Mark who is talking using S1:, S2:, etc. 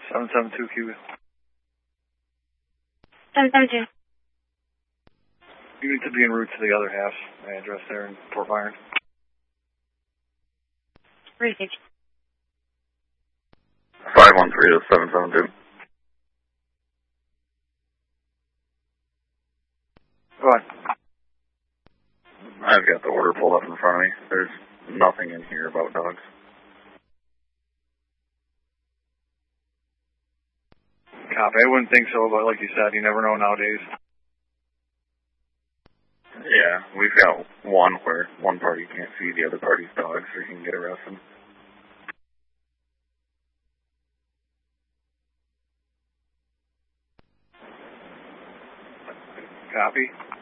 S1: 772 QB.
S2: 772.
S1: You need to be en route to the other half address there in Fort Byron.
S2: Received.
S3: 513 to 772.
S1: Go ahead.
S3: I've got the order pulled up in front of me. There's nothing in here about dogs.
S1: Copy. I wouldn't think so, but like you said, you never know nowadays.
S3: Yeah, we've got one where one party can't see the other party's dogs, so you can get arrested.
S1: Copy.